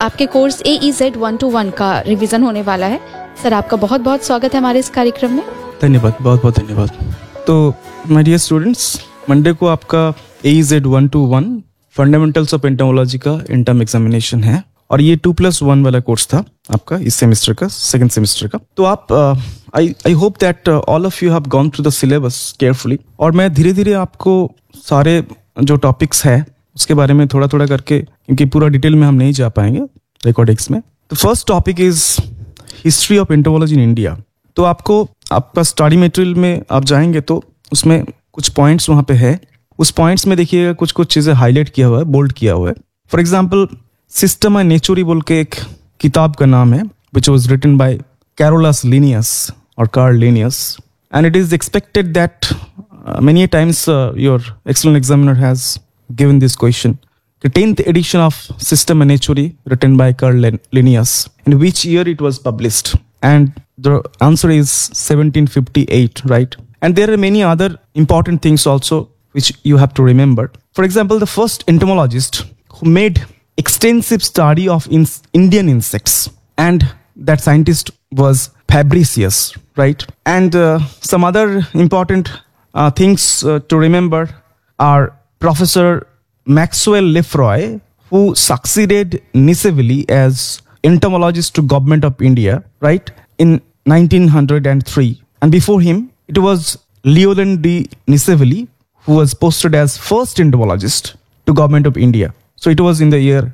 आपके course AEZ 121 का revision होने वाला है। सर, आपका बहुत बहुत स्वागत है हमारे इस कार्यक्रम में। धन्यवाद, बहुत बहुत धन्यवाद। तो माय डियर स्टूडेंट्स, मंडे को आपका AEZ 121 फंडामेंटल्स ऑफ एंटोमोलॉजी का इंटर्म एग्जामिनेशन है और ये 2+1 वाला कोर्स था आपका इस सेमेस्टर का, सेकंड सेमेस्टर का। तो आप I hope that all of you have gone through the syllabus carefully, और मैं धीरे धीरे आपको सारे जो टॉपिक्स है उसके बारे में थोड़ा थोड़ा करके, क्योंकि पूरा डिटेल में हम नहीं जा पाएंगे रिकॉर्डिंग्स में। तो first topic is history of entomology in India. तो आपको आपका स्टडी मटेरियल में आप जाएंगे तो उसमें कुछ पॉइंट्स वहाँ पे है। उस पॉइंट्स में देखिएगा कुछ कुछ चीज़ें हाईलाइट किया हुआ है, बोल्ड किया हुआ है। फॉर एग्जाम्पल, सिस्टम एंड नेचुरी बोल के एक किताब का नाम है, which was written by Carolus Linnaeus और Karl Linnaeus, and it is expected that many times your excellent examiner has given this question. The 10th edition of System and Nature written by Carl Linnaeus. In which year it was published? And the answer is 1758, right? And there are many other important things also which you have to remember. For example, the first entomologist who made extensive study of Indian insects, and that scientist was Fabricius, right? And some other important things to remember are Professor Maxwell Lefroy, who succeeded Niceville as entomologist to Government of India, right, in 1903. And before him, it was Leoland de Niceville, who was posted as first entomologist to Government of India. So it was in the year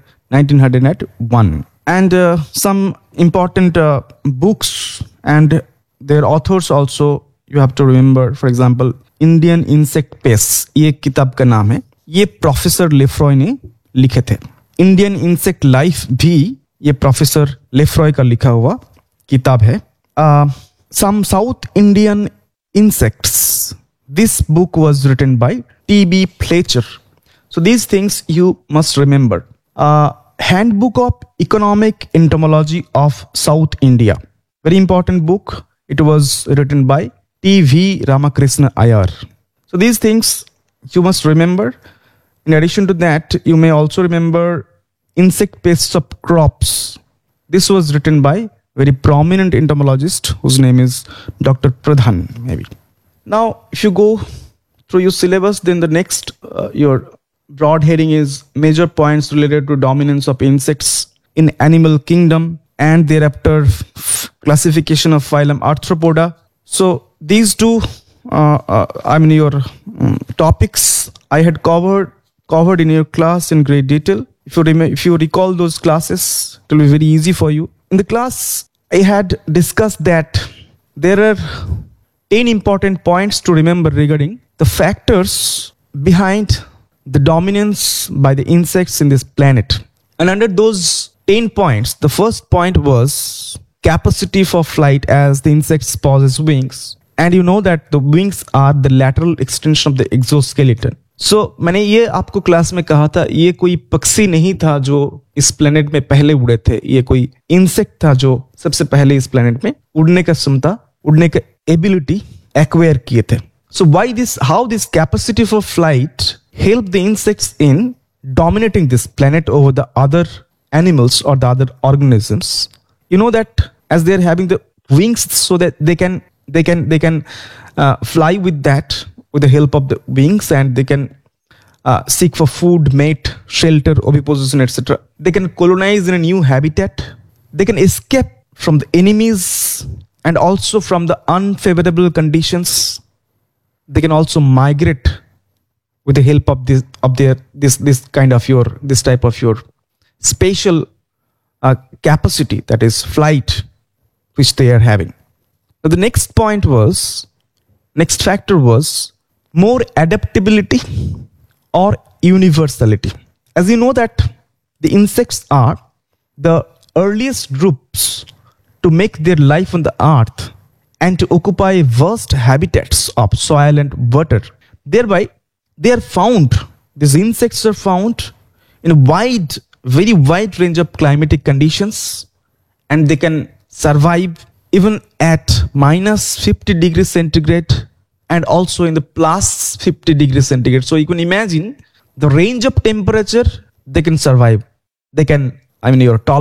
1901. And some important books and their authors also you have to remember. For example, Indian insect pest, ये किताब का नाम है, ये professor लेफ्रॉय ने लिखे थे। Indian insect life भी ये प्रोफेसर लेफ्रॉय का लिखा हुआ किताब है। सम south Indian insects, this book was written by TB Fletcher. So these things you must remember. Handbook of economic entomology of south India, very important book, it was written by T.V. Ramakrishna Iyer. So these things you must remember. In addition to that, you may also remember Insect Pests of Crops. This was written by very prominent entomologist whose name is Dr. Pradhan, maybe. Now, if you go through your syllabus, then the next, your broad heading is major points related to dominance of insects in animal kingdom, and thereafter classification of phylum Arthropoda. So these two, your topics I had covered in your class in great detail. If you recall those classes, it will be very easy for you. In the class, I had discussed that there are 10 important points to remember regarding the factors behind the dominance by the insects in this planet. And under those 10 points, the first point was capacity for flight, as the insects possess wings. And you know that the wings are the lateral extension of the exoskeleton. So मैंने ये आपको class में कहा था, ये कोई पक्षी नहीं था जो इस प्लेनेट में पहले उड़े थे, ये कोई इंसेक्ट था जो सबसे पहले इस प्लेनेट में उड़ने का क्षमता, उड़ने का एबिलिटी एक्वायर किए थे. So how this capacity for flight help the insects in dominating this planet over the other animals or the other organisms? You know that as they are having the wings, so that they can fly with that, with the help of the wings, and they can seek for food, mate, shelter, oviposition, etc. They can colonize in a new habitat. They can escape from the enemies and also from the unfavorable conditions. They can also migrate with the help of this type of your spatial capacity, that is flight, which they are having. Now the next factor was more adaptability or universality. As you know that the insects are the earliest groups to make their life on the earth and to occupy vast habitats of soil and water. Thereby, these insects are found in a very wide range of climatic conditions, and they can survive even at -50 degrees centigrade and also in the +50 degrees centigrade. So you can imagine the range of temperature they can survive. Your